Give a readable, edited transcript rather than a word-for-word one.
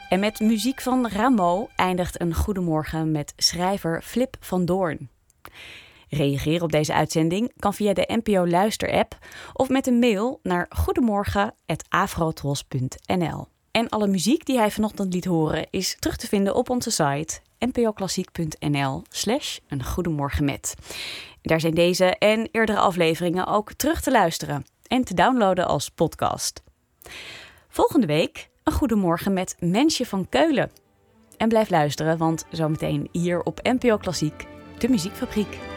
En met muziek van Rameau eindigt een goedemorgen met schrijver Flip van Doorn. Reageren op deze uitzending kan via de NPO Luister-app of met een mail naar goedemorgen@afrotros.nl. En alle muziek die hij vanochtend liet horen is terug te vinden op onze site npoklassiek.nl/eengoedemorgenmet. Daar zijn deze en eerdere afleveringen ook terug te luisteren en te downloaden als podcast. Volgende week een goedemorgen met Mensje van Keulen. En blijf luisteren, want zometeen hier op NPO Klassiek, de Muziekfabriek.